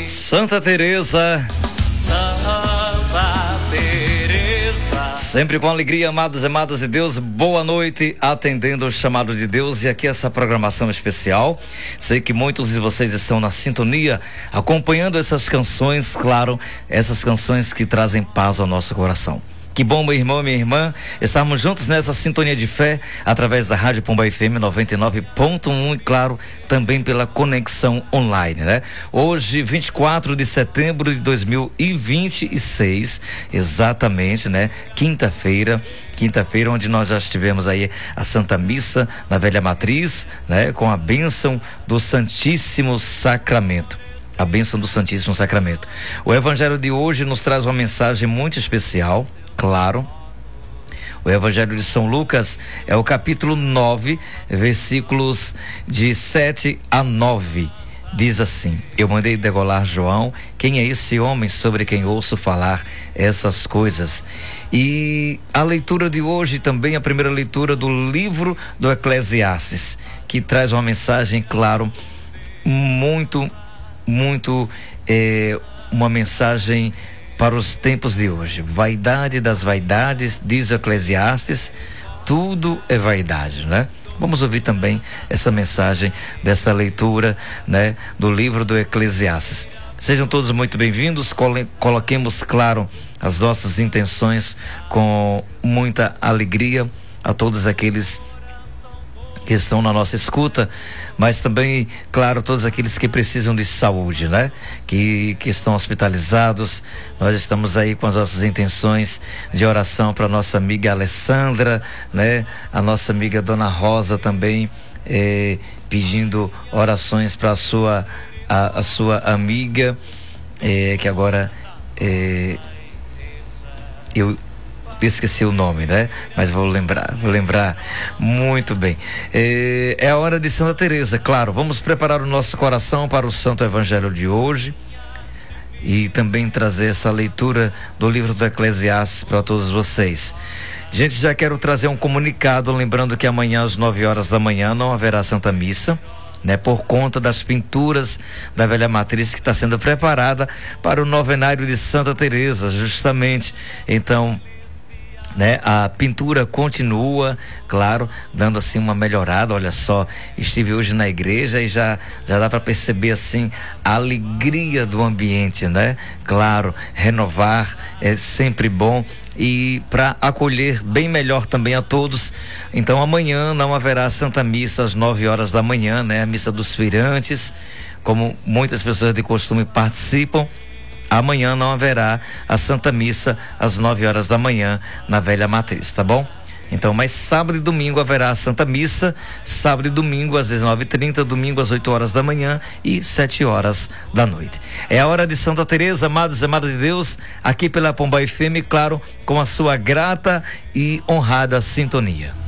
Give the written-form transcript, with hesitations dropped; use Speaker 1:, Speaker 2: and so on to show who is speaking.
Speaker 1: Santa Teresa.
Speaker 2: Santa Teresa.
Speaker 1: Sempre com alegria, amados e amadas de Deus, boa noite, atendendo o chamado de Deus e aqui essa programação especial. Sei que muitos de vocês estão na sintonia, acompanhando essas canções, claro, essas canções que trazem paz ao nosso coração. Que bom, meu irmão e minha irmã, estarmos juntos nessa sintonia de fé, através da Rádio Pomba FM 99.1 e, claro, também pela conexão online, né? Hoje, 24 de setembro de 2026, exatamente, né? Quinta-feira, onde nós já estivemos aí a Santa Missa na Velha Matriz, né? Com a bênção do Santíssimo Sacramento. A bênção do Santíssimo Sacramento. O Evangelho de hoje nos traz uma mensagem muito especial. Claro, o Evangelho de São Lucas é o capítulo 9, versículos de 7 a 9. Diz assim: eu mandei degolar João, quem é esse homem sobre quem ouço falar essas coisas? E a leitura de hoje também, a primeira leitura do livro do Eclesiastes, que traz uma mensagem, claro, muito, uma mensagem para os tempos de hoje. Vaidade das vaidades, diz o Eclesiastes, tudo é vaidade, né? Vamos ouvir também essa mensagem dessa leitura, né, do livro do Eclesiastes. Sejam todos muito bem-vindos, coloquemos, claro, as nossas intenções com muita alegria a todos aqueles que estão na nossa escuta, mas também, claro, todos aqueles que precisam de saúde, né? Que estão hospitalizados. Nós estamos aí com as nossas intenções de oração para nossa amiga Alessandra, né? A nossa amiga Dona Rosa também, pedindo orações para a sua amiga, que agora eu esqueci o nome, né? Mas vou lembrar muito bem. É a hora de Santa Teresa, claro. Vamos preparar o nosso coração para o Santo Evangelho de hoje e também trazer essa leitura do livro do Eclesiastes para todos vocês. Gente, já quero trazer um comunicado, lembrando que amanhã às 9 horas da manhã não haverá Santa Missa, né, por conta das pinturas da Velha Matriz que está sendo preparada para o novenário de Santa Teresa, justamente. Então, né, a pintura continua, claro, dando assim uma melhorada. Olha só, estive hoje na igreja e já dá para perceber assim a alegria do ambiente, né? Claro, renovar é sempre bom e para acolher bem melhor também a todos. Então amanhã não haverá Santa Missa às 9 horas da manhã, né? A missa dos feirantes, como muitas pessoas de costume participam. Amanhã não haverá a Santa Missa às 9 horas da manhã na Velha Matriz, tá bom? Então, mas sábado e domingo haverá a Santa Missa, sábado e domingo às 19h30, domingo às 8 horas da manhã e 7 horas da noite. É a hora de Santa Teresa, amados e amadas de Deus, aqui pela Pomba FM, claro, com a sua grata e honrada sintonia.